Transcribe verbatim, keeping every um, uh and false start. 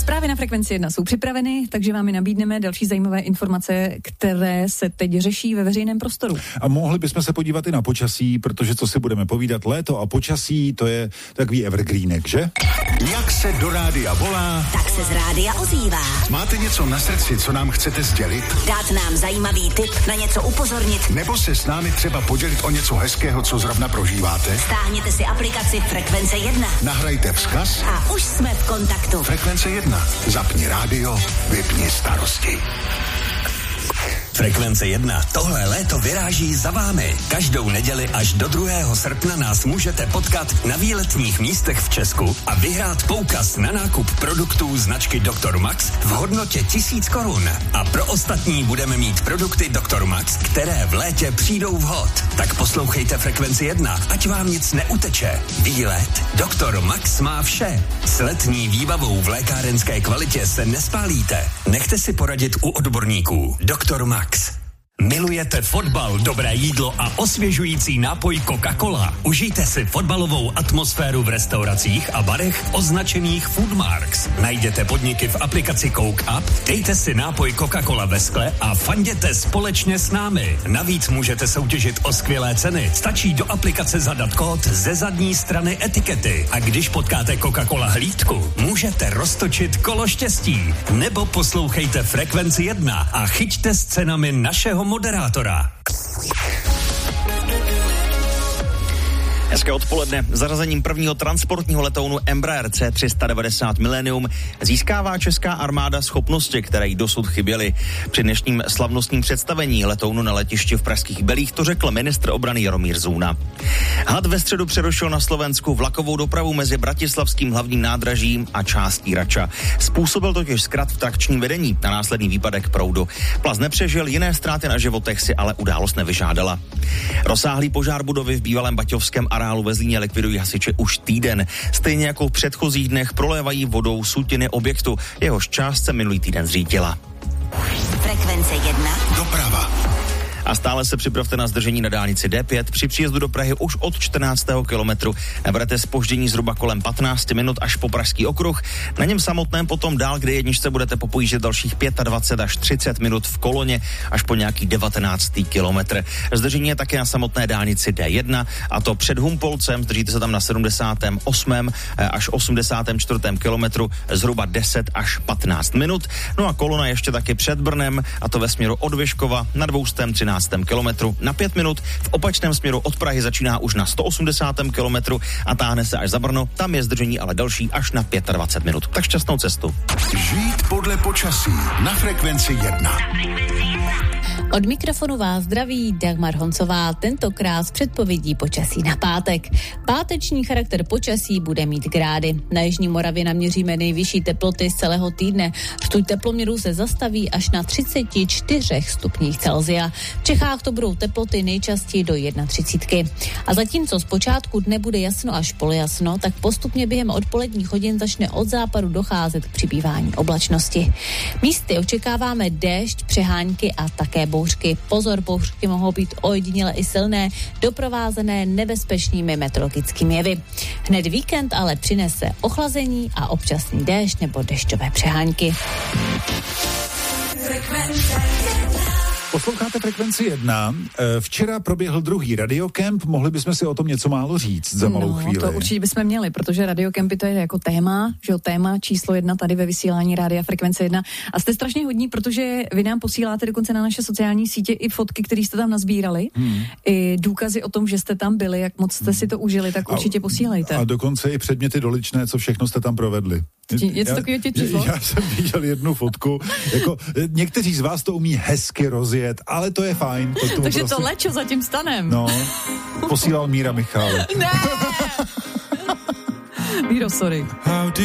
Zprávy na Frekvenci jedna jsou připraveny, takže vám je nabídneme další zajímavé informace, které se teď řeší ve veřejném prostoru. A mohli bychom se podívat i na počasí, protože co si budeme povídat, léto a počasí, to je takový evergreenek, že? Jak se do rádia volá, tak se z rádia ozývá. Máte něco na srdci, co nám chcete sdělit? Dát nám zajímavý tip, na něco upozornit. Nebo se s námi třeba podělit o něco hezkého, co zrovna prožíváte? Stáhněte si aplikaci Frekvence jedna. Nahrajte vzkaz a už jsme v kontaktu. Frekvence jedna. Zapni rádio, vypni starosti. Frekvence jedna. Tohle léto vyráží za vámi. Každou neděli až do druhého srpna nás můžete potkat na výletních místech v Česku a vyhrát poukaz na nákup produktů značky doktor Max v hodnotě tisíc korun. A pro ostatní budeme mít produkty doktor Max, které v létě přijdou vhod. Tak poslouchejte Frekvenci jedna, ať vám nic neuteče. Výlet doktor Max má vše. S letní výbavou v lékárenské kvalitě se nespálíte. Nechte si poradit u odborníků. doktor Max. Milujete fotbal, dobré jídlo a osvěžující nápoj Coca-Cola? Užijte si fotbalovou atmosféru v restauracích a barech označených Foodmarks. Najděte podniky v aplikaci Coke Up, dejte si nápoj Coca-Cola ve skle a fanděte společně s námi. Navíc můžete soutěžit o skvělé ceny. Stačí do aplikace zadat kód ze zadní strany etikety. A když potkáte Coca-Cola hlídku, můžete roztočit kolo štěstí. Nebo poslouchejte Frekvenci jedna a chyťte s cenami našeho moderátora. Hezké odpoledne. Zařazením prvního transportního letounu Embraer C tři sta devadesát Millennium získává česká armáda schopnosti, které jí dosud chyběly. Při dnešním slavnostním představení letounu na letišti v pražských Belích to řekl ministr obrany Jaromír Zůna. Had ve středu přerušil na Slovensku vlakovou dopravu mezi bratislavským hlavním nádražím a částí Rača. Způsobil totiž zkrat v trakčním vedení a následný výpadek proudu. Plaz nepřežil, jiné ztráty na životech si ale událost nevyžádala. Rozsáhlý požár budovy v bývalém baťovském areálu ve Zlíně likvidují hasiči už týden. Stejně jako v předchozích dnech prolévají vodou sutiny objektu. Jehož část se minulý týden zřítila. Frekvence jedna. Doprava. A stále se připravte na zdržení na dálnici D pět. Při příjezdu do Prahy už od čtrnáctého kilometru naberete zpoždění zhruba kolem patnáct minut až po Pražský okruh. Na něm samotném potom dál, kde jedničce budete popojíždět dalších dvacet pět až třicet minut v koloně až po nějaký devatenáctý kilometr. Zdržení je také na samotné dálnici D jedna, a to před Humpolcem, zdržíte se tam na sedmdesátém osmém až osmdesátém čtvrtém kilometru zhruba deset až patnáct minut. No a kolona ještě taky před Brnem, a to ve směru od Vyškova na dvoustém třináctém kilometru na pět minut. V opačném směru od Prahy začíná už na sto osmdesátém kilometru a táhne se až za Brno. Tam je zdržení ale další až na dvacet pět minut. Tak šťastnou cestu. Žít podle počasí na Frekvenci jedna. Od mikrofonu vás zdraví Dagmar Honcová, tentokrát s předpovědí počasí na pátek. Páteční charakter počasí bude mít grády. Na jižní Moravě naměříme nejvyšší teploty z celého týdne. Stuň teploměru se zastaví až na třicet čtyři stupních Celsia. V Čechách to budou teploty nejčastěji do třicet jedna. A zatímco zpočátku dne bude jasno až polojasno, tak postupně během odpoledních hodin začne od západu docházet k přibývání oblačnosti. Místy očekáváme déšť, přehánky a také bouřky. Pozor, bouřky mohou být ojediněle i silné, doprovázené nebezpečnými meteorologickými jevy. Hned víkend ale přinese ochlazení a občasný déšť nebo dešťové přehánky. Posloucháte Frekvenci jedna. Včera proběhl druhý radiokemp, mohli bychom si o tom něco málo říct za malou no, chvíli. To určitě bychom měli, protože radiokempy to je jako téma, že jo, téma číslo jedna tady ve vysílání Rádia Frekvence jedna. A jste strašně hodní, protože vy nám posíláte dokonce na naše sociální sítě i fotky, které jste tam nazbírali, hmm. i důkazy o tom, že jste tam byli, jak moc jste si to užili, tak určitě posílejte. A dokonce i předměty doličné, co všechno jste tam provedli. Je to takový já, já jsem viděl jednu fotku, jako někteří z vás to umí hezky rozjet, ale to je fajn. To Takže prostě... to lečo za tím stanem. No, posílal Míra Michal. Ne! Míro, sorry.